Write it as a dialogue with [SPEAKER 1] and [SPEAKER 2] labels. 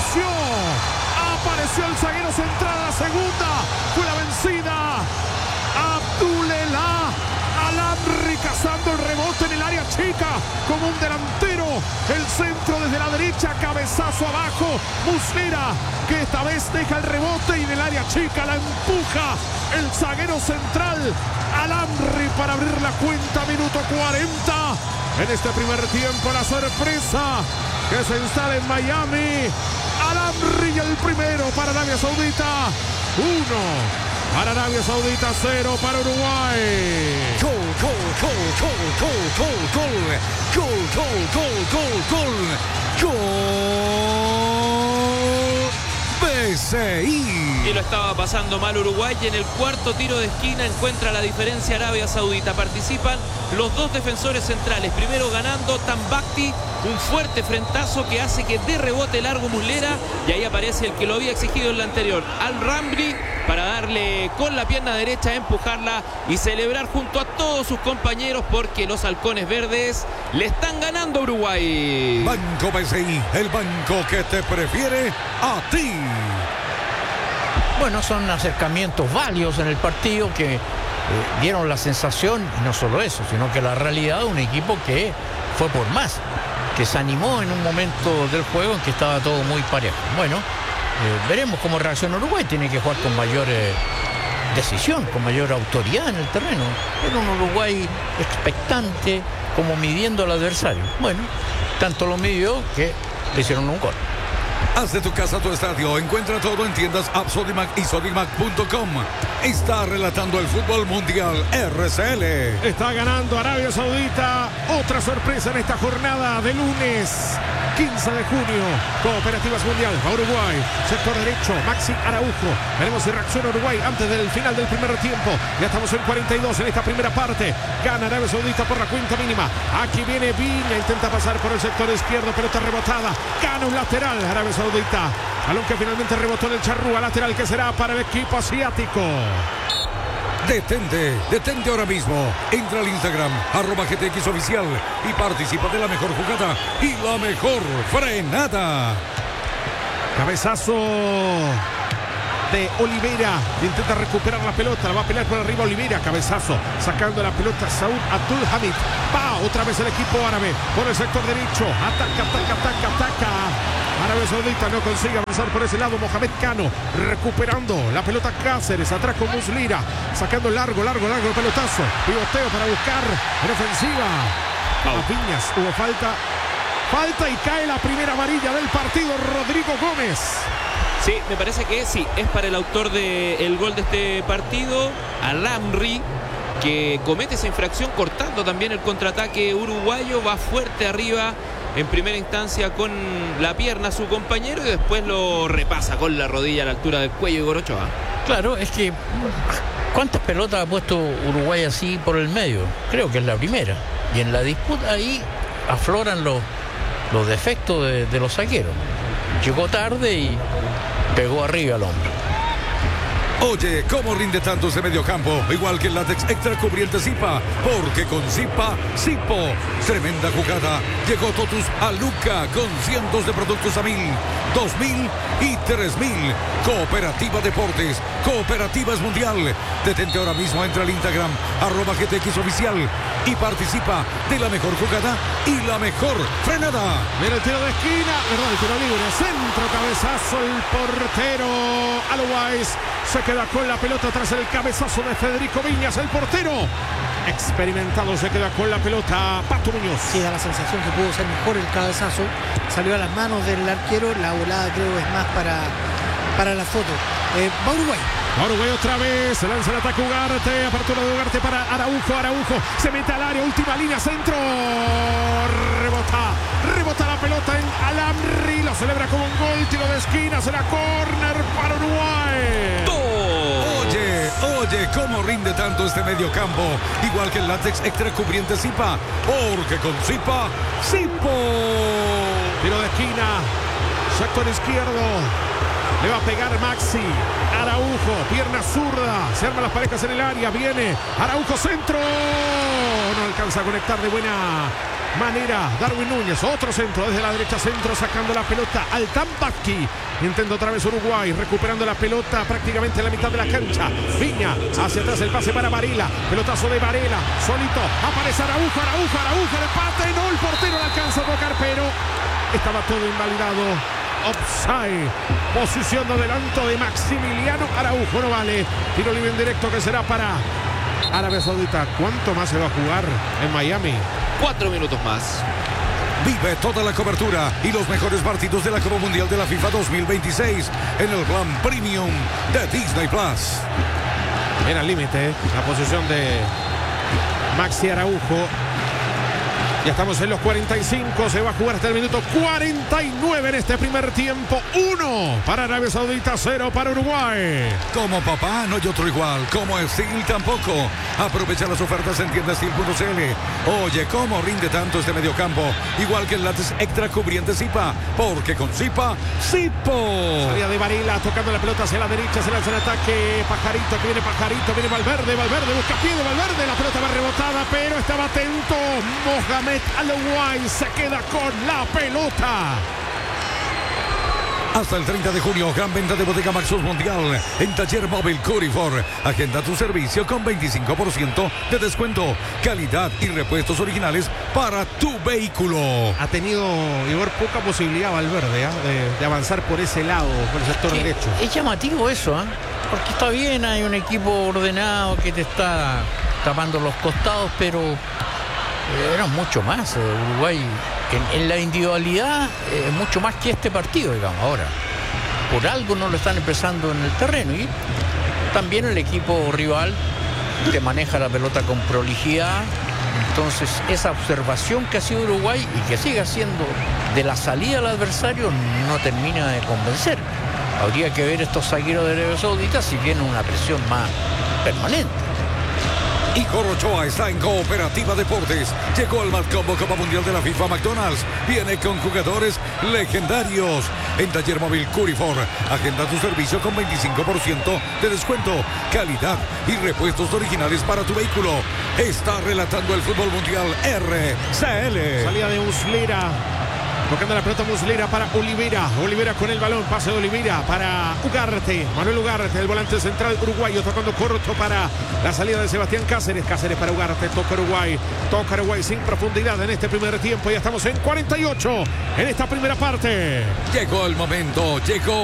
[SPEAKER 1] Apareció el zaguero central a la segunda. Fue la vencida. Abdulelah Al-Amri cazando el rebote en el área chica como un delantero. El centro desde la derecha, cabezazo abajo. Muslera, que esta vez deja el rebote y en el área chica la empuja el zaguero central Al-Amri para abrir la cuenta. Minuto 40. En este primer tiempo la sorpresa que se instala en Miami. Al-Amri el primero para Arabia Saudita. 1 para Arabia Saudita, 0 para Uruguay.
[SPEAKER 2] Gol, gol, gol, gol, gol, gol, gol, gol, gol, gol, gol, gol, BCI.
[SPEAKER 3] Y lo estaba pasando mal Uruguay y en el cuarto tiro de esquina encuentra la diferencia Arabia Saudita. Participan los dos defensores centrales. Primero ganando Tambakti, un fuerte frentazo que hace que dé rebote largo Muslera y ahí aparece el que lo había exigido en la anterior, Al-Amri, para darle con la pierna derecha, empujarla y celebrar junto a todos sus compañeros porque los halcones verdes le están ganando a Uruguay.
[SPEAKER 2] Banco BCI, el banco que te prefiere a ti.
[SPEAKER 4] Bueno, son acercamientos válidos en el partido que dieron la sensación, y no solo eso, sino que la realidad de un equipo que fue por más, que se animó en un momento del juego en que estaba todo muy parejo. Bueno, veremos cómo reacciona Uruguay. Tiene que jugar con mayor decisión, con mayor autoridad en el terreno. Era un Uruguay expectante, como midiendo al adversario. Bueno, tanto lo midió que le hicieron un gol.
[SPEAKER 2] Haz de tu casa tu estadio. Encuentra todo en tiendas App Sodimac y Sodimac.com. Está relatando el fútbol mundial RCL.
[SPEAKER 1] Está ganando Arabia Saudita. Otra sorpresa en esta jornada de lunes 15 de junio. Cooperativas Mundial a Uruguay. Sector derecho, Maxi Araujo. Veremos si reacciona Uruguay antes del final del primer tiempo. Ya estamos en 42 en esta primera parte. Gana Arabia Saudita por la cuenta mínima. Aquí viene Viña, intenta pasar por el sector izquierdo, pelota rebotada. Gana un lateral Arabia Saudita. Balón que finalmente rebotó en el charrúa, lateral que será para el equipo asiático.
[SPEAKER 2] Detente ahora mismo. Entra al Instagram, @GTX Oficial y participa de la mejor jugada y la mejor frenada.
[SPEAKER 1] Cabezazo de Oliveira. Intenta recuperar la pelota. La va a pelear por arriba Oliveira. Cabezazo. Sacando la pelota Saúd Abdul Hamid. Va otra vez el equipo árabe por el sector derecho. Ataca. Arabia Saudita no consigue avanzar por ese lado. Mohamed Cano recuperando la pelota. Cáceres atrás con Muslera. Sacando largo el pelotazo. Pivoteo para buscar en ofensiva. A Viñas. Hubo falta y cae la primera amarilla del partido. Rodrigo Gómez.
[SPEAKER 3] Sí, me parece que sí, es para el autor del gol de este partido, Al-Amri, que comete esa infracción cortando también el contraataque uruguayo. Va fuerte arriba en primera instancia con la pierna a su compañero y después lo repasa con la rodilla a la altura del cuello de Gorochoa.
[SPEAKER 4] Claro, es que ¿cuántas pelotas ha puesto Uruguay así por el medio? Creo que es la primera. Y en la disputa ahí afloran los defectos de los zagueros. Llegó tarde y pegó arriba al hombre.
[SPEAKER 2] Oye, ¿cómo rinde tanto ese mediocampo? Igual que el látex extra cubriente Zipa, porque con Zipa, Zipo. Tremenda jugada. Llegó Totus a Luca con cientos de productos a 1.000, 2.000 y 3.000. Cooperativa Deportes, Cooperativas Mundial. Detente ahora mismo, entra al Instagram, @GTX Oficial y participa de la mejor jugada y la mejor frenada.
[SPEAKER 1] Mira el tiro de esquina, el tiro libre, centro, cabezazo, el portero Alois se queda con la pelota tras el cabezazo de Federico Viñas, el portero experimentado se queda con la pelota. Pato Muñoz.
[SPEAKER 5] Sí, da la sensación que pudo ser mejor el cabezazo, salió a las manos del arquero, la volada creo es más para la foto. Va Uruguay.
[SPEAKER 1] Uruguay otra vez, se lanza el ataque Ugarte, apertura de Ugarte para Araujo, se mete al área, última línea, centro, rebota la pelota en Al-Amri, lo celebra como un gol, tiro de esquina, será córner para Uruguay.
[SPEAKER 2] Oye, ¿cómo rinde tanto este mediocampo? Igual que el látex extra cubriente Zipa, porque con Zipa, Zipo.
[SPEAKER 1] Tiro de esquina, sector izquierdo. Le va a pegar Maxi. Araujo, pierna zurda. Se arman las parejas en el área. Viene Araujo, centro. No alcanza a conectar de buena manera. Darwin Núñez, otro centro desde la derecha, centro sacando la pelota al Tambaqui. Intenta otra vez Uruguay, recuperando la pelota prácticamente en la mitad de la cancha. Viña, hacia atrás el pase para Varela. Pelotazo de Varela, solito. Aparece Araujo, el empate. No, el portero le alcanza a tocar, pero estaba todo invalidado. Offside. Posición de adelanto de Maximiliano Araujo. No vale. Tiro libre en directo que será para Arabia Saudita. ¿Cuánto más se va a jugar en Miami?
[SPEAKER 3] 4 minutos más.
[SPEAKER 2] Vive toda la cobertura y los mejores partidos de la Copa Mundial de la FIFA 2026 en el plan Premium de Disney Plus.
[SPEAKER 1] Era el límite, la posición de Maxi Araujo. Ya estamos en los 45, se va a jugar hasta el minuto 49 en este primer tiempo. 1 para Arabia Saudita, 0 para Uruguay.
[SPEAKER 2] Como papá no hay otro igual, como Steel tampoco. Aprovecha las ofertas en tiendasteel.cl. Oye, ¿cómo rinde tanto este mediocampo? Igual que el látex extra cubriente Zipa, porque con Zipa, Zipo.
[SPEAKER 1] Salida de Varela, tocando la pelota hacia la derecha, se lanza el ataque. Pajarito, que viene Pajarito, viene Valverde busca pie de Valverde, la pelota va rebotada, pero estaba atento Mohamed Al-Uruguay, se queda con la pelota.
[SPEAKER 2] Hasta el 30 de junio, gran venta de Bodega Maxus Mundial en Taller Móvil Curifor. Agenda tu servicio con 25% de descuento. Calidad y repuestos originales para tu vehículo.
[SPEAKER 1] Ha tenido, Igor, poca posibilidad Valverde de avanzar por ese lado, por el sector derecho.
[SPEAKER 4] Es llamativo eso, porque está bien, hay un equipo ordenado que te está tapando los costados, pero era mucho más. Uruguay en la individualidad mucho más que este partido, digamos. Ahora, por algo no lo están empezando en el terreno, y también el equipo rival que maneja la pelota con prolijidad. Entonces esa observación que ha sido Uruguay y que sigue haciendo de la salida al adversario no termina de convencer. Habría que ver estos zagueros de Arabia Saudita si viene una presión más permanente.
[SPEAKER 2] Igor Ochoa está en Cooperativa Deportes. Llegó al Matcombo Copa Mundial de la FIFA McDonald's. Viene con jugadores legendarios. En Taller Móvil Curifor. Agenda tu servicio con 25% de descuento. Calidad y repuestos originales para tu vehículo. Está relatando el fútbol mundial RCL.
[SPEAKER 1] Salida de Muslera. Tocando la pelota Muslera para Olivera. Olivera con el balón. Pase de Olivera para Ugarte. Manuel Ugarte, el volante central uruguayo. Tocando corto para la salida de Sebastián Cáceres. Cáceres para Ugarte. Toca Uruguay. Toca Uruguay sin profundidad en este primer tiempo. Ya estamos en 48 en esta primera parte.
[SPEAKER 2] Llegó el momento. Llegó